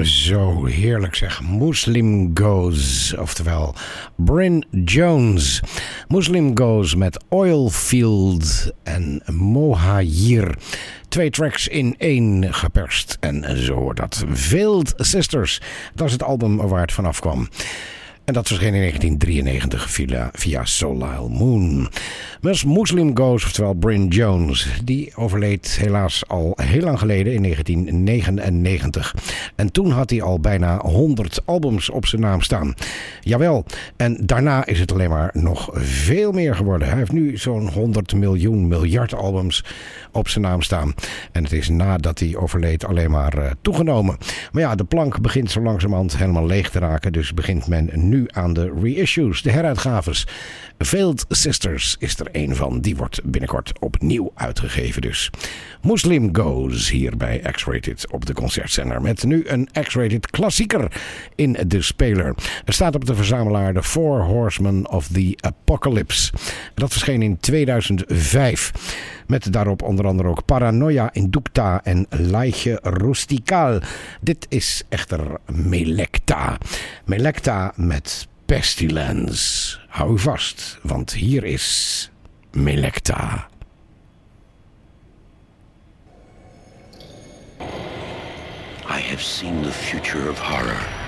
Zo heerlijk zeg. Muslim Goes, oftewel Bryn Jones. Muslim Goes met Oilfield en Mohajir. 2 tracks in 1 geperst. En zo hoort dat. Veiled Sisters, dat is het album waar het vanaf kwam. En dat verscheen in 1993 via Soleil Moon. Muslim Goes, oftewel Bryn Jones, die overleed helaas al heel lang geleden in 1999. En toen had hij al bijna 100 albums op zijn naam staan. Jawel, en daarna is het alleen maar nog veel meer geworden. Hij heeft nu zo'n 100 miljard albums op zijn naam staan. En het is nadat hij overleed alleen maar toegenomen. Maar ja, de plank begint zo langzamerhand helemaal leeg te raken. Dus begint men nu aan de reissues, de heruitgaves. Veiled Sisters is er een van. Die wordt binnenkort opnieuw uitgegeven dus. Muslim Goes hier bij X-Rated op de concertzender. Met nu een X-Rated klassieker in de speler. Er staat op de verzamelaar The Four Horsemen of the Apocalypse. Dat verscheen in 2005. Met daarop onder andere ook Paranoia Inducta en Laiche Rustical. Dit is echter Melecta. Melecta met Pestilence. Hou u vast, want hier is Melecta. I have seen the future of horror.